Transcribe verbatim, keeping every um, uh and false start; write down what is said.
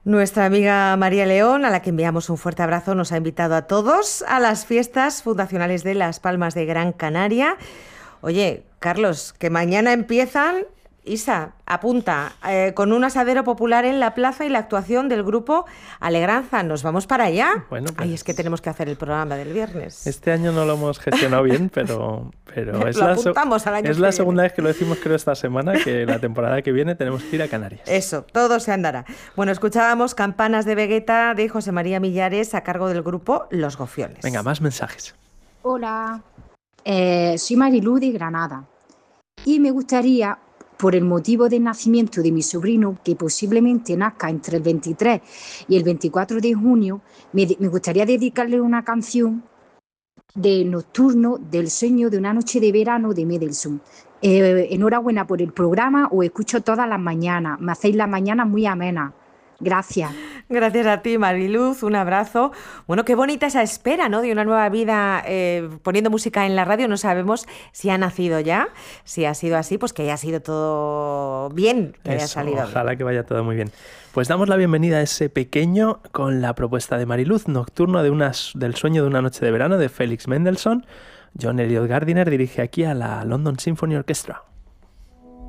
Nuestra amiga María León, a la que enviamos un fuerte abrazo, nos ha invitado a todos a las fiestas fundacionales de Las Palmas de Gran Canaria. Oye, Carlos, que mañana empiezan, Isa, apunta, eh, con un asadero popular en la plaza y la actuación del grupo Alegranza. ¿Nos vamos para allá? Bueno, pues, Ay, es que tenemos que hacer el programa del viernes. Este año no lo hemos gestionado bien, pero, pero es, lo la, apuntamos al año es que la viene. segunda vez que lo decimos, creo, esta semana, que la temporada que viene tenemos que ir a Canarias. Eso, todo se andará. Bueno, escuchábamos Campanas de Vegueta de José María Millares a cargo del grupo Los Gofiones. Venga, más mensajes. Hola, eh, soy Marilú de Granada y me gustaría, por el motivo del nacimiento de mi sobrino, que posiblemente nazca entre el veintitrés y el veinticuatro de junio, me, me gustaría dedicarle una canción de Nocturno del sueño de una noche de verano de Mendelssohn. Eh, enhorabuena por el programa, os escucho todas las mañanas, me hacéis la mañana muy amena. Gracias. Gracias a ti, Mariluz, un abrazo. Bueno, qué bonita esa espera, ¿no?, de una nueva vida eh, poniendo música en la radio. No sabemos si ha nacido ya, si ha sido así, pues que haya sido todo bien, que haya Eso, salido ojalá bien. que vaya todo muy bien. Pues damos la bienvenida a ese pequeño con la propuesta de Mariluz, Nocturno de unas, del sueño de una noche de verano de Félix Mendelssohn. John Eliot Gardiner dirige aquí a la London Symphony Orchestra.